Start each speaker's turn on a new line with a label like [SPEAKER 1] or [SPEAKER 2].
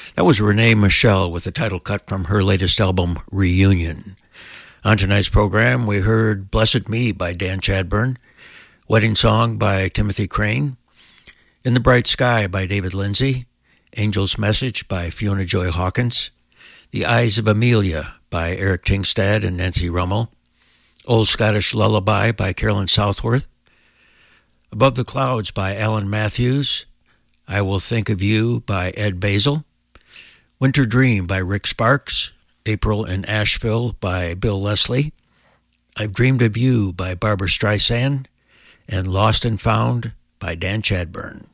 [SPEAKER 1] That was Renee Michelle with the title cut from her latest album, Reunion. On tonight's program, we heard Blessed Me by Dan Chadbourne, Wedding Song by Timothy Crane, In the Bright Sky by David Lindsay, Angel's Message by Fiona Joy Hawkins, The Eyes of Amelia by Eric Tingstad and Nancy Rummel, Old Scottish Lullaby by Carolyn Southworth, Above the Clouds by Alan Matthews, I Will Think of You by Ed Basil, Winter Dream by Rick Sparks, April in Asheville by Bill Leslie, I've Dreamed of You by Barbra Streisand, and Lost and Found by Dan Chadbourne.